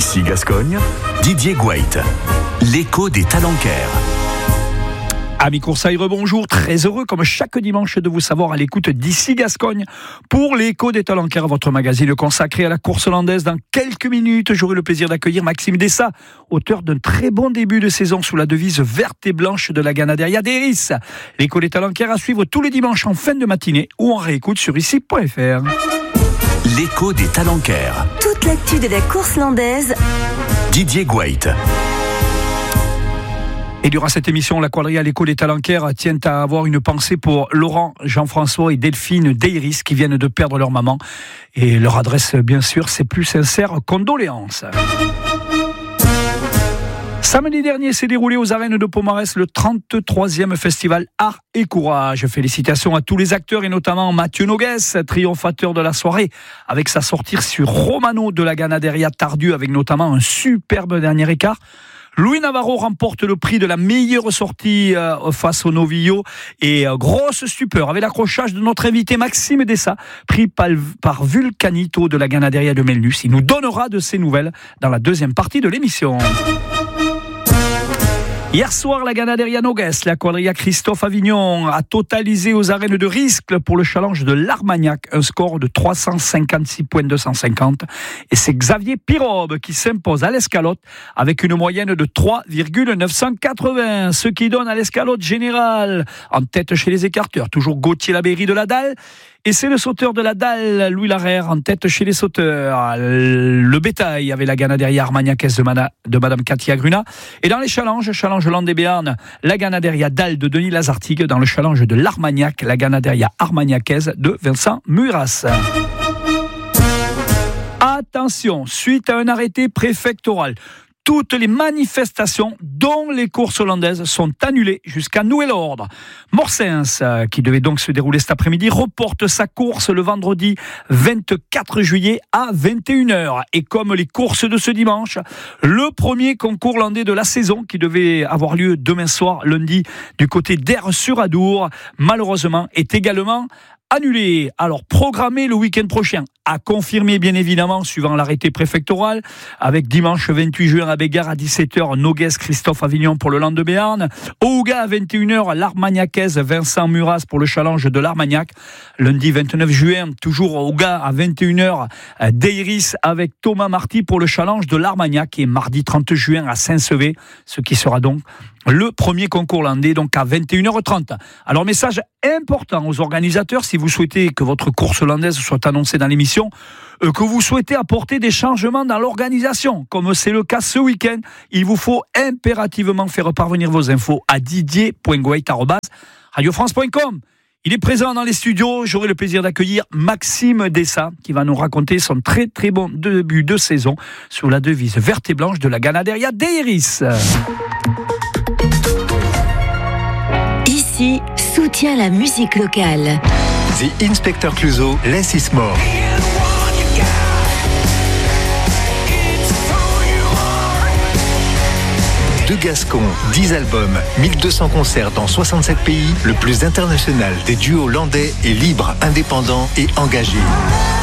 D'ici Gascogne, Didier Gouait, l'écho des Talencaires. Amis Coursailles, rebonjour, très heureux comme chaque dimanche de vous savoir à l'écoute d'ici Gascogne pour l'écho des Talencaires, votre magazine consacré à la course hollandaise. Dans quelques minutes, j'aurai le plaisir d'accueillir Maxime Dessa, auteur d'un très bon début de saison sous la devise verte et blanche de la Ganaderia d'Eris. L'écho des Talencaires à suivre tous les dimanches en fin de matinée ou en réécoute sur ici.fr. L'écho des Talencaires. Toute l'actu de la course landaise. Didier Gouait. Et durant cette émission, la quadrille à l'écho des Talencaires tient à avoir une pensée pour Laurent, Jean-François et Delphine d'Eiris qui viennent de perdre leur maman. Et leur adresse, bien sûr, ses plus sincères condoléances. Samedi dernier s'est déroulé aux arènes de Pomarès le 33e festival Art et Courage. Félicitations à tous les acteurs et notamment Mathieu Nogues, triomphateur de la soirée avec sa sortie sur Romano de la Ganaderia Tardieu avec notamment un superbe dernier écart. Louis Navarro remporte le prix de la meilleure sortie face au Novillo et grosse stupeur avec l'accrochage de notre invité Maxime Dessa, pris par Vulcanito de la Ganaderia de Melnus. Il nous donnera de ses nouvelles dans la deuxième partie de l'émission. Hier soir, la Ganaderia Nogues, la quadrilla Christophe Avignon a totalisé aux arènes de Riscle pour le challenge de l'Armagnac, un score de 356 points 250. Et c'est Xavier Pirobe qui s'impose à l'escalote avec une moyenne de 3,980, ce qui donne à l'escalote générale en tête chez les écarteurs. Toujours Gauthier Labéry de la Dalle. Et c'est le sauteur de la Dalle, Louis Larère, en tête chez les sauteurs. Le bétail avec la Ganaderia Armagnacaise de Madame Katia Gruna. Et dans les challenge Landais-Béarn, la Ganaderia Dalle de Denis Lazartigue. Dans le challenge de l'Armagnac, la Ganaderia Armagnacaise de Vincent Muras. Attention, suite à un arrêté préfectoral, toutes les manifestations, dont les courses hollandaises, sont annulées jusqu'à nouvel ordre. Morsens, qui devait donc se dérouler cet après-midi, reporte sa course le vendredi 24 juillet à 21h. Et comme les courses de ce dimanche, le premier concours landais de la saison, qui devait avoir lieu demain soir, lundi, du côté d'Aire-sur-Adour, malheureusement, est également annulé. Alors, programmé le week-end prochain, à confirmer bien évidemment, suivant l'arrêté préfectoral, avec dimanche 28 juin à Bégard à 17h, Nogues Christophe Avignon pour le Landais-Béarn, Ouga à 21h, l'Armagnacaise Vincent Muras pour le challenge de l'Armagnac, lundi 29 juin, toujours Ouga à 21h, d'Eiris avec Thomas Marty pour le challenge de l'Armagnac, et mardi 30 juin à Saint-Sevé, ce qui sera donc le premier concours landais, donc à 21h30. Alors, message important aux organisateurs, si vous souhaitez que votre course hollandaise soit annoncée dans l'émission, que vous souhaitez apporter des changements dans l'organisation, comme c'est le cas ce week-end, il vous faut impérativement faire parvenir vos infos à didier.gouait@radiofrance.com. Il est présent dans les studios, j'aurai le plaisir d'accueillir Maxime Dessa, qui va nous raconter son très très bon début de saison sous la devise verte et blanche de la Ganaderia d'Eiris. Ici, soutient la musique locale. The Inspector Clouseau, Less is More. De Gascon, 10 albums, 1200 concerts dans 67 pays, le plus international des duos landais et libres, indépendants et engagés.